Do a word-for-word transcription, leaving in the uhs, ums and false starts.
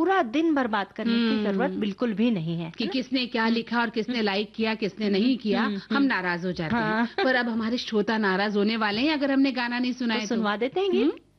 पूरा दिन बर्बाद करने की जरूरत बिल्कुल भी नहीं है कि किसने क्या लिखा और किसने लाइक किया किसने नहीं किया, हम नाराज हो जाते हैं। पर अब हमारे श्रोता नाराज होने वाले हैं अगर हमने गाना नहीं सुनाया तो सुनवा देते हैं गीत।